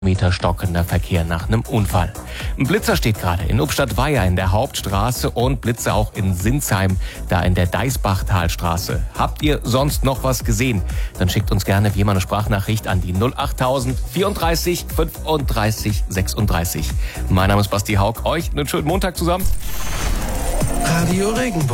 Meter stockender Verkehr nach einem Unfall. Ein Blitzer steht gerade in Ubstadt-Weiher in der Hauptstraße und Blitze auch in Sinsheim, da in der Deisbachtalstraße. Habt ihr sonst noch was gesehen? Dann schickt uns gerne wie immer eine Sprachnachricht an die 08000 34 35 36. Mein Name ist Basti Haug. Euch einen schönen Montag zusammen. Radio Regenbogen.